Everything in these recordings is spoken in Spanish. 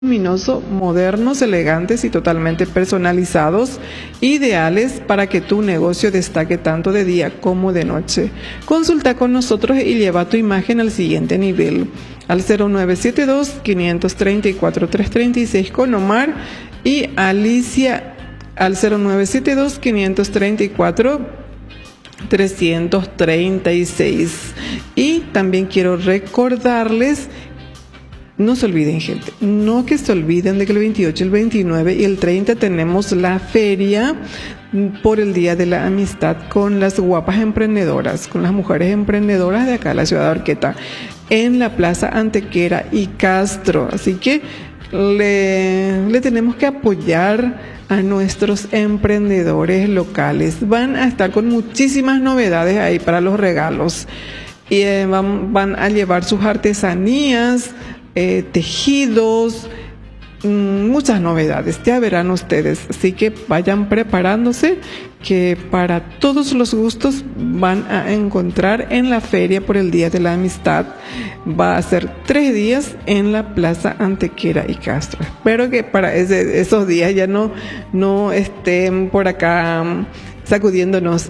luminosos, modernos, elegantes y totalmente personalizados, ideales para que tu negocio destaque tanto de día como de noche. Consulta con nosotros y lleva tu imagen al siguiente nivel. Al 0972-534-336 con Omar y Alicia al 0972-534-336. Y también quiero recordarles, no se olviden, gente, no que se olviden de que el 28, el 29 y el 30 tenemos la feria por el Día de la Amistad con las guapas emprendedoras, con las mujeres emprendedoras de acá, la ciudad de Arqueta, en la Plaza Antequera y Castro. Así que le tenemos que apoyar a nuestros emprendedores locales. Van a estar con muchísimas novedades ahí para los regalos. Y van a llevar sus artesanías, tejidos, muchas novedades, ya verán ustedes. Así que vayan preparándose, que para todos los gustos van a encontrar en la feria por el Día de la Amistad. Va a ser 3 días en la Plaza Antequera y Castro. Espero que para esos días ya no estén por acá sacudiéndonos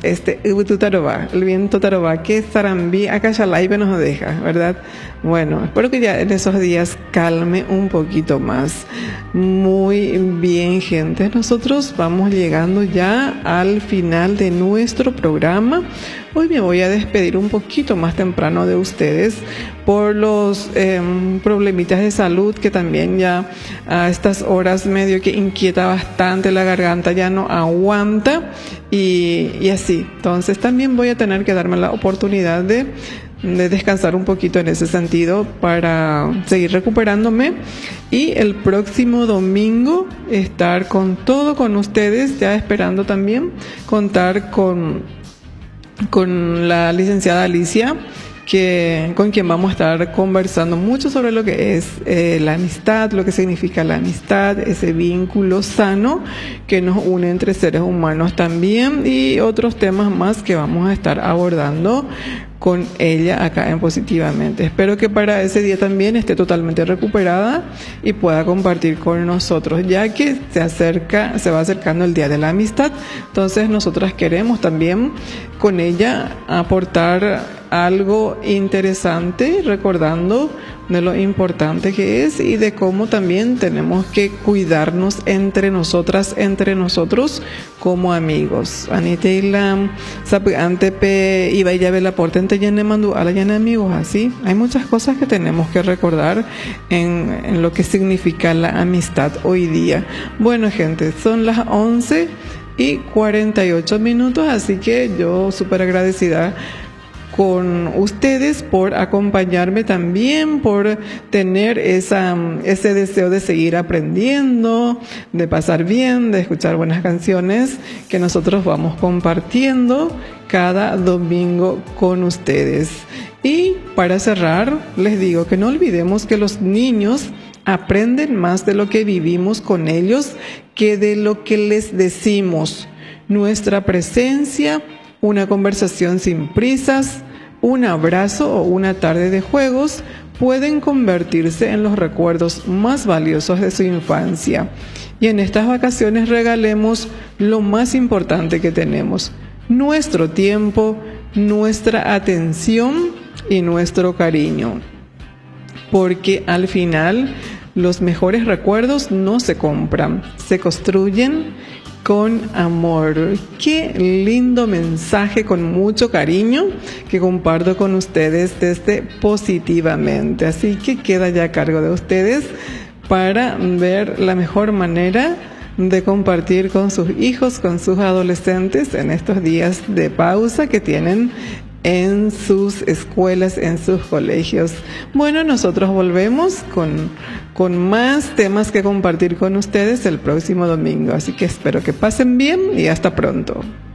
el viento tarobá, que Sarambí acá Xalaibe nos deja, ¿verdad? Bueno, espero que ya en esos días calme un poquito más. Muy bien, gente, nosotros vamos llegando ya al final de nuestro programa. Hoy me voy a despedir un poquito más temprano de ustedes por los problemitas de salud, que también ya a estas horas medio que inquieta bastante, la garganta ya no aguanta y así. Entonces también voy a tener que darme la oportunidad de descansar un poquito en ese sentido para seguir recuperándome, y el próximo domingo estar con ustedes, ya esperando también contar con la licenciada Alicia, con quien vamos a estar conversando mucho sobre lo que es la amistad, lo que significa la amistad, ese vínculo sano que nos une entre seres humanos también, y otros temas más que vamos a estar abordando con ella acá en Positivamente. Espero que para ese día también esté totalmente recuperada y pueda compartir con nosotros, ya que se va acercando el Día de la Amistad. Entonces nosotras queremos también con ella aportar algo interesante, recordando de lo importante que es y de cómo también tenemos que cuidarnos entre nosotras, entre nosotros como amigos. Aniteila Sapiantepe iba ya ve la portente llene mandu a la llena amigos, así. Hay muchas cosas que tenemos que recordar en lo que significa la amistad hoy día. Bueno, gente, son las 11:48, así que yo súper agradecida con ustedes por acompañarme también, por tener ese deseo de seguir aprendiendo, de pasar bien, de escuchar buenas canciones que nosotros vamos compartiendo cada domingo con ustedes. Y para cerrar, les digo que no olvidemos que los niños aprenden más de lo que vivimos con ellos que de lo que les decimos. Nuestra presencia, una conversación sin prisas, un abrazo o una tarde de juegos pueden convertirse en los recuerdos más valiosos de su infancia. Y en estas vacaciones regalemos lo más importante que tenemos: nuestro tiempo, nuestra atención y nuestro cariño. Porque al final los mejores recuerdos no se compran, se construyen con amor. Qué lindo mensaje con mucho cariño que comparto con ustedes desde Positivamente. Así que queda ya a cargo de ustedes para ver la mejor manera de compartir con sus hijos, con sus adolescentes en estos días de pausa que tienen en sus escuelas, en sus colegios. Bueno, nosotros volvemos con más temas que compartir con ustedes el próximo domingo, así que espero que pasen bien y hasta pronto.